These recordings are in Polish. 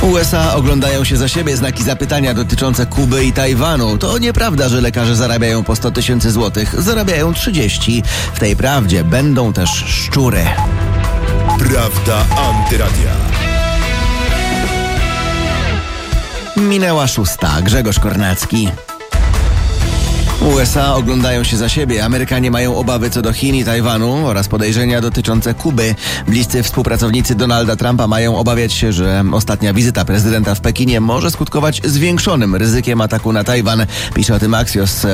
USA oglądają się za siebie, znaki zapytania dotyczące Kuby i Tajwanu. To nieprawda, że lekarze zarabiają po 100 000 złotych. Zarabiają 30. W tej prawdzie będą też szczury. Prawda Antyradia. Minęła 6. Grzegorz Kornacki. USA oglądają się za siebie. Amerykanie mają obawy co do Chin i Tajwanu oraz podejrzenia dotyczące Kuby. Bliscy współpracownicy Donalda Trumpa mają obawiać się, że ostatnia wizyta prezydenta w Pekinie może skutkować zwiększonym ryzykiem ataku na Tajwan. Pisze o tym Axios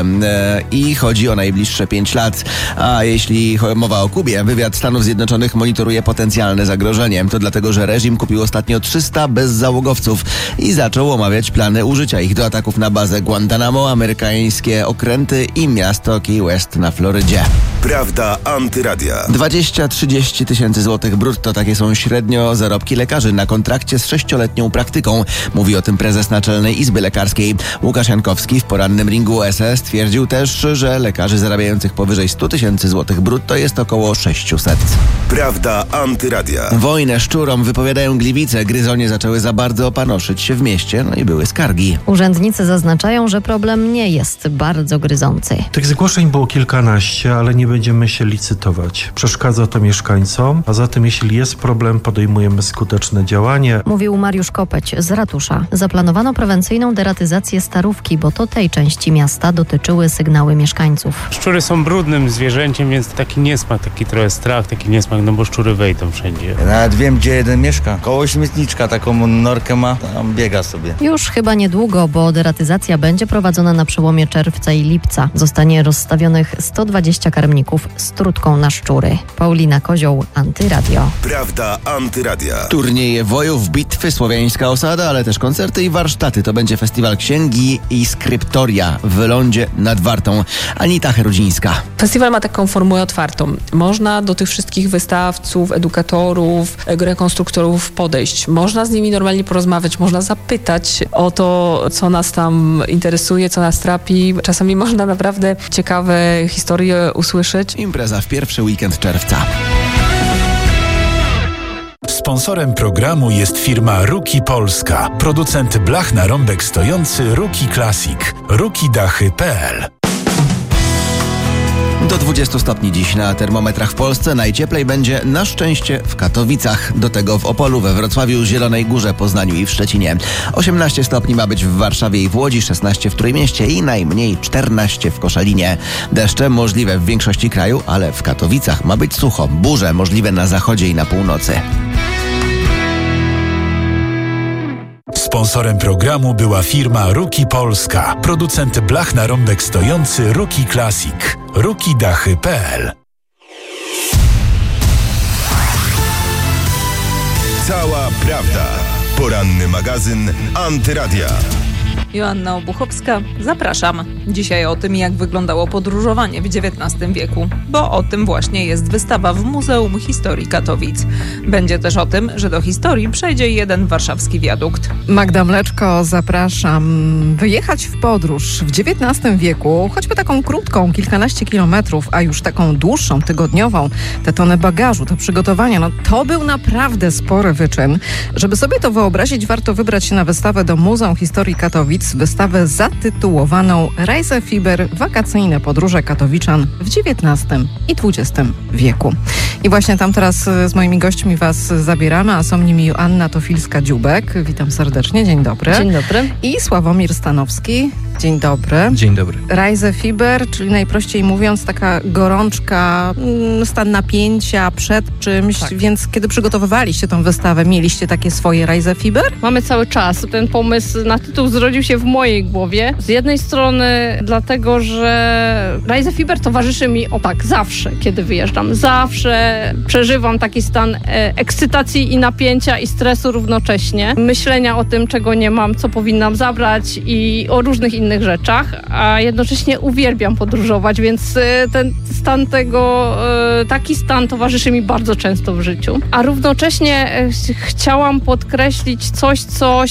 i chodzi o najbliższe 5 lat. A jeśli mowa o Kubie, wywiad Stanów Zjednoczonych monitoruje potencjalne zagrożenie. To dlatego, że reżim kupił ostatnio 300 bezzałogowców i zaczął omawiać plany użycia ich do ataków na bazę Guantanamo, amerykańskie okręty i miasto Key West na Florydzie. Prawda Antyradia. 20-30 tysięcy złotych brutto, takie są średnio zarobki lekarzy na kontrakcie z 6-letnią praktyką. Mówi o tym prezes Naczelnej Izby Lekarskiej. Łukasz Jankowski w porannym ringu OSS stwierdził też, że lekarzy zarabiających powyżej 100 tysięcy złotych brutto jest około 600. Prawda Antyradia. Wojnę szczurom wypowiadają Gliwice. Gryzonie zaczęły za bardzo panoszyć się w mieście, no i były skargi. Urzędnicy zaznaczają, że problem nie jest bardzo gryzący. Tych zgłoszeń było kilkanaście, ale nie będziemy się licytować. Przeszkadza to mieszkańcom, a zatem jeśli jest problem, podejmujemy skuteczne działanie. Mówił Mariusz Kopeć z ratusza. Zaplanowano prewencyjną deratyzację Starówki, bo to tej części miasta dotyczyły sygnały mieszkańców. Szczury są brudnym zwierzęciem, więc taki niesmak, taki trochę strach, taki niesmak, no bo szczury wejdą wszędzie. Ja nawet wiem, gdzie jeden mieszka. Koło śmietniczka, taką norkę ma, tam biega sobie. Już chyba niedługo, bo deratyzacja będzie prowadzona na przełomie czerwca i lipca. Zostanie rozstawionych 120 karmników z trutką na szczury. Paulina Kozioł, Antyradio. Prawda Antyradia. Turnieje wojów, bitwy, słowiańska osada, ale też koncerty i warsztaty. To będzie festiwal księgi i skryptoria w Lądzie nad Wartą. Anita Herudzińska. Festiwal ma taką formułę otwartą. Można do tych wszystkich wystawców, edukatorów, rekonstruktorów podejść. Można z nimi normalnie porozmawiać, można zapytać o to, co nas tam interesuje, co nas trapi. Czasami można naprawdę ciekawe historie usłyszeć. Impreza w pierwszy weekend czerwca. Sponsorem programu jest firma Ruki Polska, producent blach na rąbek stojący Ruki Classic, rukidachy.pl. Do 20 stopni dziś na termometrach w Polsce. Najcieplej będzie na szczęście w Katowicach. Do tego w Opolu, we Wrocławiu, Zielonej Górze, Poznaniu i w Szczecinie. 18 stopni ma być w Warszawie i w Łodzi, 16 w Trójmieście i najmniej 14 w Koszalinie. Deszcze możliwe w większości kraju, ale w Katowicach ma być sucho. Burze możliwe na zachodzie i na północy. Sponsorem programu była firma Ruki Polska, producent blach na rąbek stojący Ruki Classic, rukidachy.pl. Cała prawda. Poranny magazyn Antyradia. Joanna Obuchowska, zapraszam. Dzisiaj o tym, jak wyglądało podróżowanie w XIX wieku, bo o tym właśnie jest wystawa w Muzeum Historii Katowic. Będzie też o tym, że do historii przejdzie jeden warszawski wiadukt. Magda Mleczko, zapraszam. Wyjechać w podróż w XIX wieku, choćby taką krótką, kilkanaście kilometrów, a już taką dłuższą, tygodniową, te tony bagażu, te przygotowania, no to był naprawdę spory wyczyn. Żeby sobie to wyobrazić, warto wybrać się na wystawę do Muzeum Historii Katowic, wystawę zatytułowaną Reisefiber – Wakacyjne podróże katowiczan w XIX i XX wieku. I właśnie tam teraz z moimi gośćmi Was zabieramy, a są nimi Joanna Tofilska-Dziubek. Witam serdecznie, dzień dobry. Dzień dobry. I Sławomir Stanowski. Dzień dobry. Dzień dobry. Reisefiber, czyli najprościej mówiąc taka gorączka, stan napięcia przed czymś, Tak. Więc kiedy przygotowywaliście tą wystawę, mieliście takie swoje Reisefiber? Mamy cały czas. Ten pomysł na tytuł zrodził się w mojej głowie. Z jednej strony dlatego, że Reisefiber towarzyszy mi zawsze, kiedy wyjeżdżam. Zawsze przeżywam taki stan ekscytacji i napięcia i stresu równocześnie. Myślenia o tym, czego nie mam, co powinnam zabrać i o różnych innych innych rzeczach, a jednocześnie uwielbiam podróżować, więc ten stan taki stan towarzyszy mi bardzo często w życiu. A równocześnie chciałam podkreślić coś,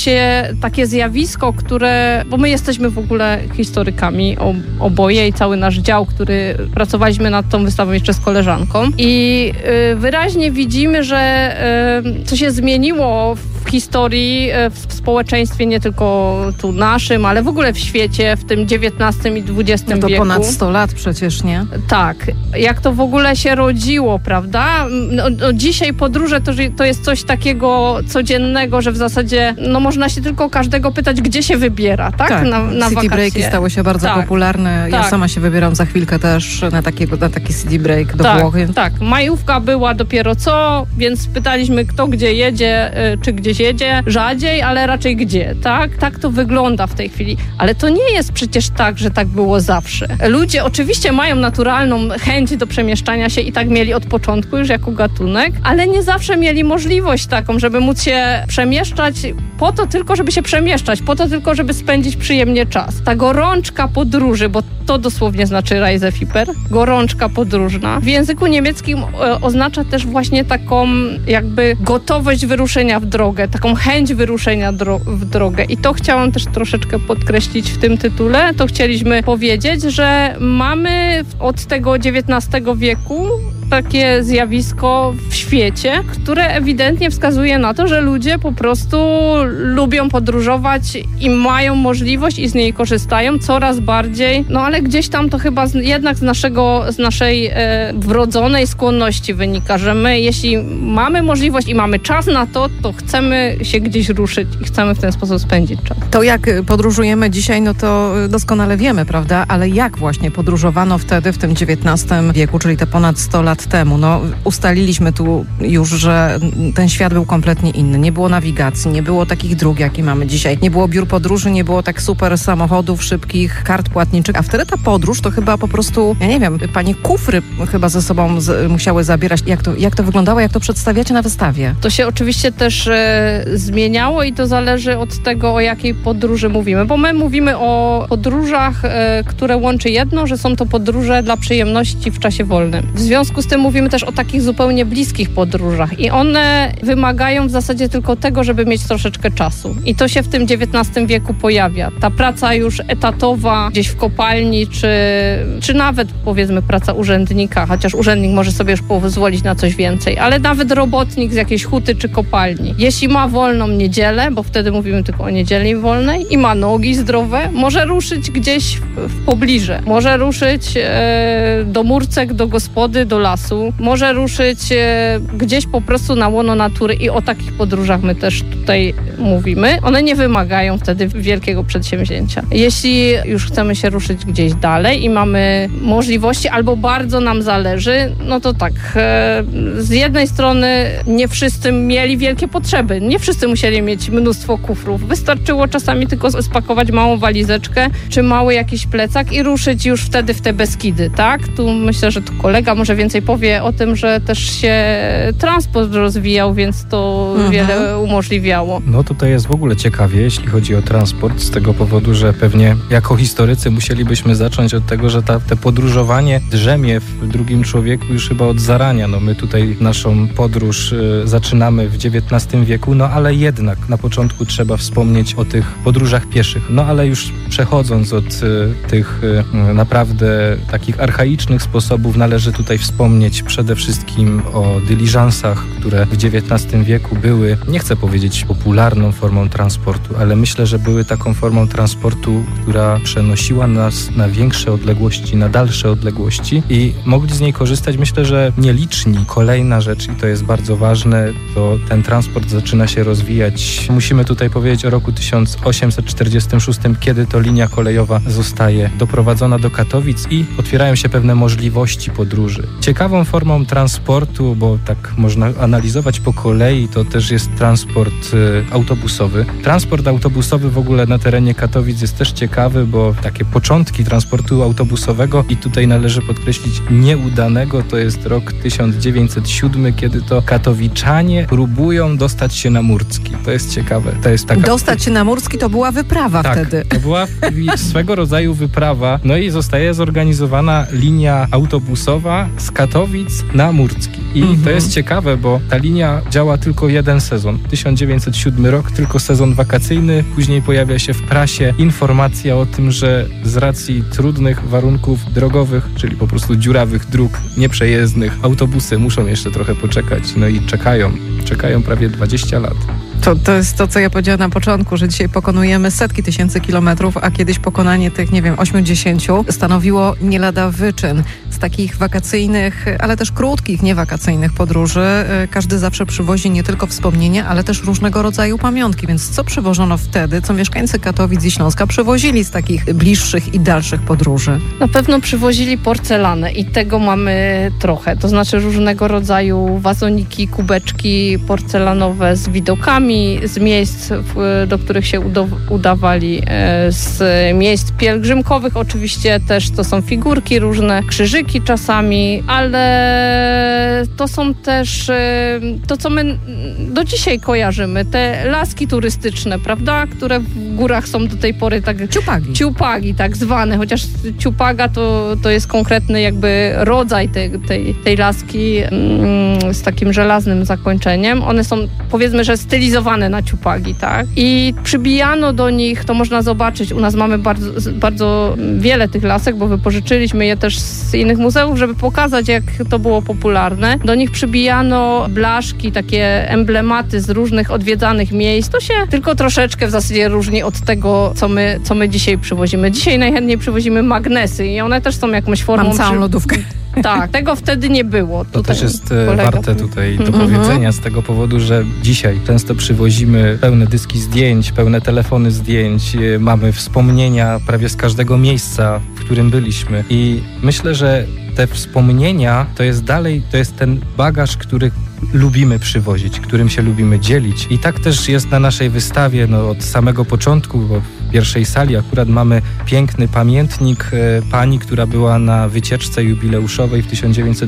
takie zjawisko, bo my jesteśmy w ogóle historykami oboje i cały nasz dział, który pracowaliśmy nad tą wystawą jeszcze z koleżanką i wyraźnie widzimy, że co się zmieniło w historii, w społeczeństwie nie tylko tu naszym, ale w ogóle w świecie, w tym XIX i XX wieku. To ponad 100 lat przecież, nie? Tak. Jak to w ogóle się rodziło, prawda? Dzisiaj podróże to jest coś takiego codziennego, że w zasadzie można się tylko każdego pytać, gdzie się wybiera, tak? Na city breaki stały się bardzo popularne. Ja sama się wybieram za chwilkę też na taki city break do Włochy. Tak. Majówka była dopiero co, więc pytaliśmy, kto gdzie jedzie, czy gdzieś jedzie. Rzadziej, ale raczej gdzie, tak? Tak to wygląda w tej chwili. Ale to nie jest przecież tak, że tak było zawsze. Ludzie oczywiście mają naturalną chęć do przemieszczania się i tak mieli od początku już jako gatunek, ale nie zawsze mieli możliwość taką, żeby móc się przemieszczać po to tylko, żeby się przemieszczać, po to tylko, żeby spędzić przyjemnie czas. Ta gorączka podróży, bo to dosłownie znaczy Reisefieber, gorączka podróżna. W języku niemieckim oznacza też właśnie taką jakby gotowość wyruszenia w drogę, taką chęć wyruszenia w drogę. I to chciałam też troszeczkę podkreślić w tym tytule. To chcieliśmy powiedzieć, że mamy od tego XIX wieku takie zjawisko w świecie, które ewidentnie wskazuje na to, że ludzie po prostu lubią podróżować i mają możliwość i z niej korzystają coraz bardziej. Ale gdzieś tam to chyba jednak z naszej wrodzonej skłonności wynika, że my jeśli mamy możliwość i mamy czas na to chcemy się gdzieś ruszyć i chcemy w ten sposób spędzić czas. To jak podróżujemy dzisiaj, to doskonale wiemy, prawda? Ale jak właśnie podróżowano wtedy, w tym XIX wieku, czyli te ponad 100 lat temu? Ustaliliśmy tu już, że ten świat był kompletnie inny. Nie było nawigacji, nie było takich dróg, jakie mamy dzisiaj. Nie było biur podróży, nie było tak super samochodów, szybkich kart płatniczych. A wtedy ta podróż to chyba po prostu, ja nie wiem, pani kufry chyba ze sobą musiały zabierać. Jak to wyglądało, jak to przedstawiacie na wystawie? To się oczywiście też zmieniało i to zależy od tego, o jakiej podróży mówimy. Bo my mówimy o podróżach, które łączy jedno, że są to podróże dla przyjemności w czasie wolnym. W związku z tym mówimy też o takich zupełnie bliskich podróżach i one wymagają w zasadzie tylko tego, żeby mieć troszeczkę czasu. I to się w tym XIX wieku pojawia. Ta praca już etatowa gdzieś w kopalni, czy nawet powiedzmy praca urzędnika, chociaż urzędnik może sobie już pozwolić na coś więcej, ale nawet robotnik z jakiejś huty czy kopalni. Jeśli ma wolną niedzielę, bo wtedy mówimy tylko o niedzieli wolnej i ma nogi zdrowe, może ruszyć gdzieś w pobliżu. Może ruszyć do Murcek, do gospody, do lasu. Może ruszyć gdzieś po prostu na łono natury i o takich podróżach my też tutaj mówimy. One nie wymagają wtedy wielkiego przedsięwzięcia. Jeśli już chcemy się ruszyć gdzieś dalej i mamy możliwości albo bardzo nam zależy, to tak, z jednej strony nie wszyscy mieli wielkie potrzeby. Nie wszyscy musieli mieć mnóstwo kufrów. Wystarczyło czasami tylko spakować małą walizeczkę czy mały jakiś plecak i ruszyć już wtedy w te Beskidy, tak? Tu myślę, że tu kolega może więcej powie o tym, że też się transport rozwijał, więc to wiele umożliwiało. Tutaj jest w ogóle ciekawie, jeśli chodzi o transport, z tego powodu, że pewnie jako historycy musielibyśmy zacząć od tego, że te podróżowanie drzemie w drugim człowieku już chyba od zarania. My tutaj naszą podróż zaczynamy w XIX wieku, ale jednak na początku trzeba wspomnieć o tych podróżach pieszych. Ale już przechodząc od tych naprawdę takich archaicznych sposobów, należy tutaj wspomnieć przede wszystkim o dyliżansach, które w XIX wieku były, nie chcę powiedzieć popularną formą transportu, ale myślę, że były taką formą transportu, która przenosiła nas na większe odległości, na dalsze odległości i mogli z niej korzystać, myślę, że nieliczni. Kolejna rzecz, i to jest bardzo ważne, to ten transport zaczyna się rozwijać. Musimy tutaj powiedzieć o roku 1846, kiedy to linia kolejowa zostaje doprowadzona do Katowic i otwierają się pewne możliwości podróży. Ciekawe Ciekawą formą transportu, bo tak można analizować po kolei, to też jest transport autobusowy. Transport autobusowy w ogóle na terenie Katowic jest też ciekawy, bo takie początki transportu autobusowego i tutaj należy podkreślić nieudanego, to jest rok 1907, kiedy to katowiczanie próbują dostać się na Murcki. To jest ciekawe. To jest taka... Dostać się na Murcki to była wyprawa wtedy. To była swego rodzaju wyprawa. No i zostaje zorganizowana linia autobusowa z Katowic na Murcki. I to jest ciekawe, bo ta linia działa tylko jeden sezon. 1907 rok, tylko sezon wakacyjny. Później pojawia się w prasie informacja o tym, że z racji trudnych warunków drogowych, czyli po prostu dziurawych dróg, nieprzejezdnych, autobusy muszą jeszcze trochę poczekać. No i czekają prawie 20 lat. To jest to, co ja powiedziałam na początku, że dzisiaj pokonujemy setki tysięcy kilometrów, a kiedyś pokonanie tych, 8-10 stanowiło nie lada wyczyn. Z takich wakacyjnych, ale też krótkich, niewakacyjnych podróży każdy zawsze przywozi nie tylko wspomnienia, ale też różnego rodzaju pamiątki. Więc co przywożono wtedy, co mieszkańcy Katowic i Śląska przywozili z takich bliższych i dalszych podróży? Na pewno przywozili porcelanę i tego mamy trochę. To znaczy różnego rodzaju wazoniki, kubeczki porcelanowe z widokami, z miejsc, do których się udawali, z miejsc pielgrzymkowych oczywiście też to są figurki różne, krzyżyki czasami, ale to są też to, co my do dzisiaj kojarzymy, te laski turystyczne, prawda, które w górach są do tej pory tak... Ciupagi tak zwane, chociaż ciupaga to jest konkretny jakby rodzaj tej laski z takim żelaznym zakończeniem. One są, powiedzmy, że stylizowane na ciupagi, tak? I przybijano do nich, to można zobaczyć, u nas mamy bardzo wiele tych lasek, bo wypożyczyliśmy je też z innych muzeów, żeby pokazać, jak to było popularne. Do nich przybijano blaszki, takie emblematy z różnych odwiedzanych miejsc. To się tylko troszeczkę w zasadzie różni od tego, co my dzisiaj przywozimy. Dzisiaj najchętniej przywozimy magnesy i one też są jakąś formą... Mam całą lodówkę. Tak, tego wtedy nie było. To też jest warte tutaj do powiedzenia z tego powodu, że dzisiaj często przywozimy pełne dyski zdjęć, pełne telefony zdjęć, mamy wspomnienia prawie z każdego miejsca, w którym byliśmy i myślę, że te wspomnienia to jest ten bagaż, który lubimy przywozić, którym się lubimy dzielić. I tak też jest na naszej wystawie, od samego początku, bo w pierwszej sali akurat mamy piękny pamiętnik pani, która była na wycieczce jubileuszowej w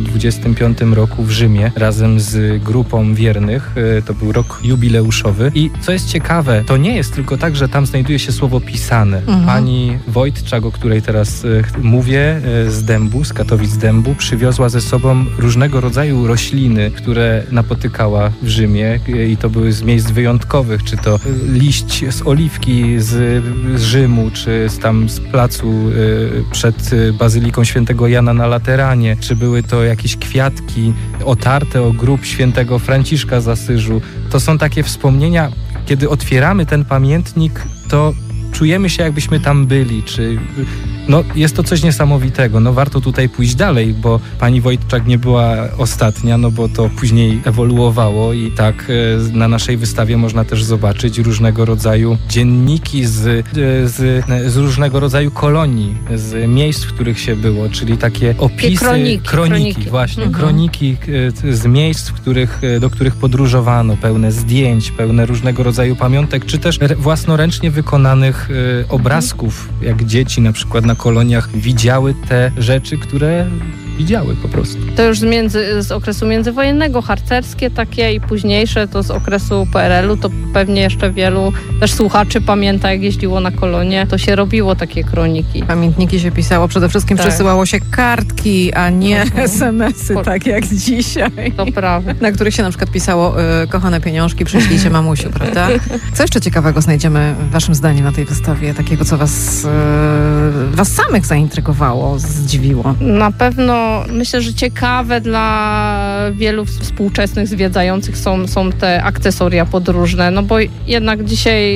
1925 roku w Rzymie razem z grupą wiernych. To był rok jubileuszowy. I co jest ciekawe, to nie jest tylko tak, że tam znajduje się słowo pisane. Pani Wojtczak, o której teraz mówię, z Dębu, z Katowic Dębu, przywiozła ze sobą różnego rodzaju rośliny, które napotykała w Rzymie i to były z miejsc wyjątkowych, czy to liść z oliwki z Rzymu, czy tam z placu przed Bazyliką Świętego Jana na Lateranie, czy były to jakieś kwiatki otarte o grób Świętego Franciszka z Asyżu. To są takie wspomnienia, kiedy otwieramy ten pamiętnik, to czujemy się, jakbyśmy tam byli, czy... jest to coś niesamowitego. Warto tutaj pójść dalej, bo pani Wojtczak nie była ostatnia, bo to później ewoluowało i tak na naszej wystawie można też zobaczyć różnego rodzaju dzienniki z różnego rodzaju kolonii, z miejsc, w których się było, czyli takie opisy, kroniki. Właśnie, kroniki z miejsc, do których podróżowano, pełne zdjęć, pełne różnego rodzaju pamiątek, czy też własnoręcznie wykonanych obrazków, jak dzieci na przykład na koloniach widziały te rzeczy, które widziały po prostu. To już z okresu międzywojennego, harcerskie takie i późniejsze, to z okresu PRL-u, to pewnie jeszcze wielu też słuchaczy pamięta, jak jeździło na kolonie, to się robiło takie kroniki. Pamiętniki się pisało, przede wszystkim przesyłało się kartki, a nie SMS-y, tak jak dzisiaj. To prawda. Na których się na przykład pisało kochane pieniążki, przyślijcie mamusiu, prawda? Co jeszcze ciekawego znajdziemy waszym zdaniem na tej wystawie, takiego, co was samych zaintrygowało, zdziwiło? Na pewno myślę, że ciekawe dla wielu współczesnych zwiedzających są te akcesoria podróżne, bo jednak dzisiaj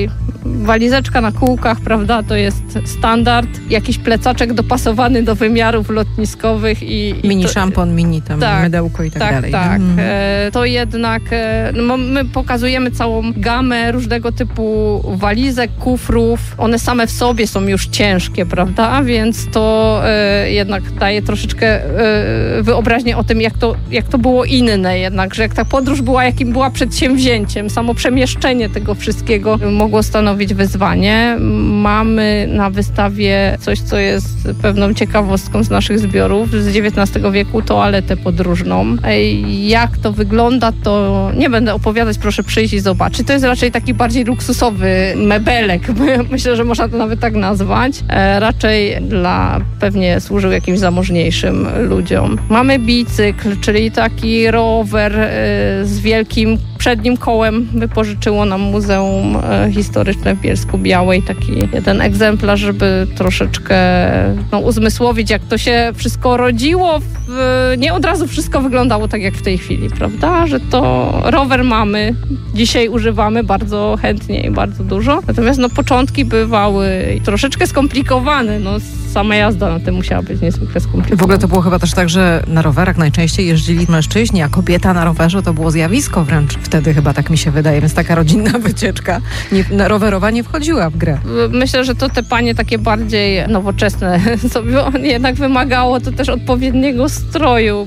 Walizeczka na kółkach, prawda, to jest standard. Jakiś plecaczek dopasowany do wymiarów lotniskowych i mini szampon, mini tam mydełko i tak dalej. Tak, to jednak my pokazujemy całą gamę różnego typu walizek, kufrów. One same w sobie są już ciężkie, prawda, więc to jednak daje troszeczkę wyobraźnię o tym, jak to było inne jednak, że jak ta podróż była, jakim była przedsięwzięciem, samo przemieszczenie tego wszystkiego mogło stanowić wyzwanie. Mamy na wystawie coś, co jest pewną ciekawostką z naszych zbiorów z XIX wieku, toaletę podróżną. Jak to wygląda, to nie będę opowiadać, proszę przyjść i zobaczyć. To jest raczej taki bardziej luksusowy mebelek, myślę, że można to nawet tak nazwać. Raczej pewnie służył jakimś zamożniejszym ludziom. Mamy bicykl, czyli taki rower z wielkim przednim kołem. Wypożyczyło nam Muzeum Historyczne w Bielsku-Białej taki jeden egzemplarz, żeby troszeczkę uzmysłowić, jak to się wszystko rodziło. Nie od razu wszystko wyglądało tak, jak w tej chwili, prawda? Że to rower mamy, dzisiaj używamy bardzo chętnie i bardzo dużo. Natomiast początki bywały troszeczkę skomplikowane. Sama jazda na tym musiała być niezwykle skomplikowana. W ogóle to było chyba też tak, że na rowerach najczęściej jeździli mężczyźni, a kobieta na rowerze to było zjawisko wręcz wtedy, chyba tak mi się wydaje, więc taka rodzinna wycieczka rowerowa nie wchodziła w grę. Myślę, że to te panie takie bardziej nowoczesne sobie jednak wymagało to też odpowiedniego stroju.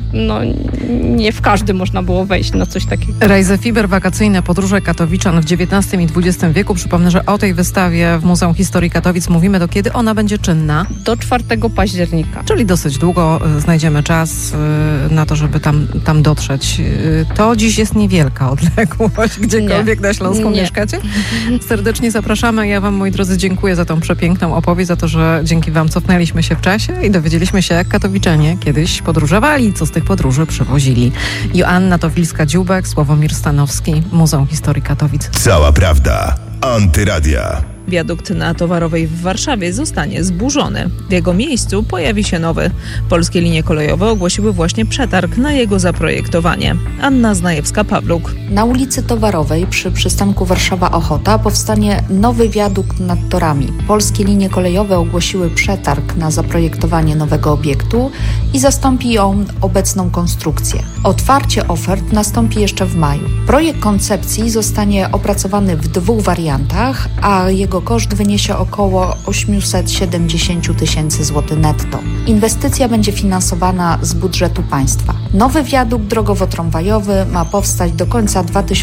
Nie w każdy można było wejść na coś takiego. Reisefiber, wakacyjne podróże katowiczan w XIX i XX wieku. Przypomnę, że o tej wystawie w Muzeum Historii Katowic mówimy, do kiedy ona będzie czynna? Do 4 października. Czyli dosyć długo znajdziemy czas na to, żeby tam dotrzeć. To dziś jest niewielka odległość, gdziekolwiek na Śląsku mieszkacie. Serdecznie zapraszamy. Ja wam, moi drodzy, dziękuję za tą przepiękną opowieść, za to, że dzięki wam cofnęliśmy się w czasie i dowiedzieliśmy się, jak katowiczanie kiedyś podróżowali, co z tych podróży przywozili. Joanna Towilska-Dziubek, Sławomir Stanowski, Muzeum Historii Katowic. Cała prawda. Antyradia. Wiadukt na Towarowej w Warszawie zostanie zburzony. W jego miejscu pojawi się nowy. Polskie linie kolejowe ogłosiły właśnie przetarg na jego zaprojektowanie. Anna Znajewska-Pawluk. Na ulicy Towarowej przy przystanku Warszawa-Ochota powstanie nowy wiadukt nad torami. Polskie linie kolejowe ogłosiły przetarg na zaprojektowanie nowego obiektu i zastąpi on obecną konstrukcję. Otwarcie ofert nastąpi jeszcze w maju. Projekt koncepcji zostanie opracowany w 2 wariantach, a jego koszt wyniesie około 870 tysięcy złotych netto. Inwestycja będzie finansowana z budżetu państwa. Nowy wiadukt drogowo-tramwajowy ma powstać do końca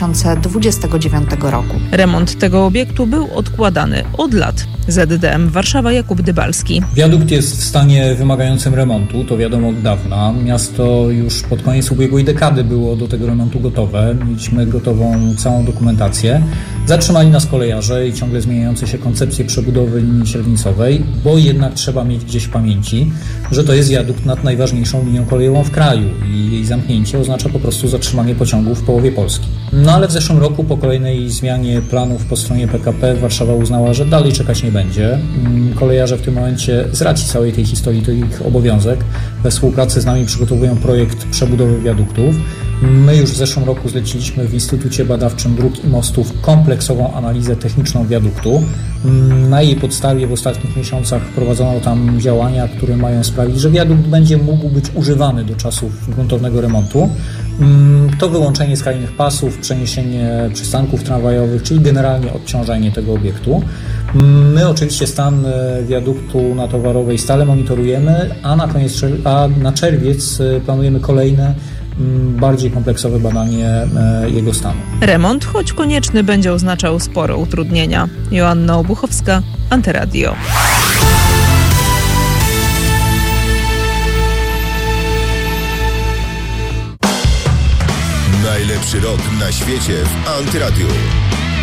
2029 roku. Remont tego obiektu był odkładany od lat. ZDM Warszawa, Jakub Dybalski. Wiadukt jest w stanie wymagającym remontu, to wiadomo od dawna. Miasto już pod koniec ubiegłej dekady było do tego remontu gotowe. Mieliśmy gotową całą dokumentację. Zatrzymali nas kolejarze i ciągle zmieniające się koncepcje przebudowy linii średnicowej, bo jednak trzeba mieć gdzieś w pamięci, że to jest wiadukt nad najważniejszą linią kolejową w kraju i jej zamknięcie oznacza po prostu zatrzymanie pociągów w połowie Polski. Ale w zeszłym roku po kolejnej zmianie planów po stronie PKP Warszawa uznała, że dalej czekać nie będzie. Kolejarze w tym momencie z racji całej tej historii to ich obowiązek. We współpracy z nami przygotowują projekt przebudowy wiaduktów. My już w zeszłym roku zleciliśmy w Instytucie Badawczym Dróg i Mostów kompleksową analizę techniczną wiaduktu. Na jej podstawie w ostatnich miesiącach wprowadzono tam działania, które mają sprawić, że wiadukt będzie mógł być używany do czasów gruntownego remontu. To wyłączenie skrajnych pasów, przeniesienie przystanków tramwajowych, czyli generalnie odciążenie tego obiektu. My oczywiście stan wiaduktu na Towarowej stale monitorujemy, a na czerwiec planujemy kolejne bardziej kompleksowe badanie jego stanu. Remont, choć konieczny, będzie oznaczał spore utrudnienia. Joanna Obuchowska, Antyradio. Najlepszy rok na świecie w Antyradiu.